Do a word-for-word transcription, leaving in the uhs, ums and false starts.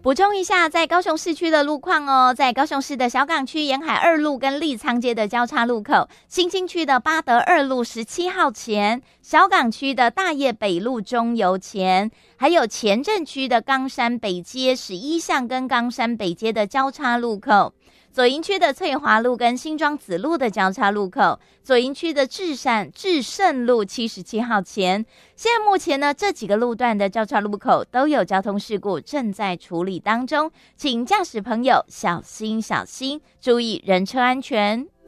补充一下，在高雄市区的路况哦，在高雄市的小港区沿海二路跟立仓街的交叉路口，新兴区的八德二路十七号前，小港区的大业北路中油前，还有前镇区的冈山北街十一巷跟冈山北街的交叉路口。左营区的翠华路跟新庄子路的交叉路口，左营区的至善至胜路七十七号前，现在目前呢这几个路段的交叉路口都有交通事故正在处理当中，请驾驶朋友小心小心，注意人车安全。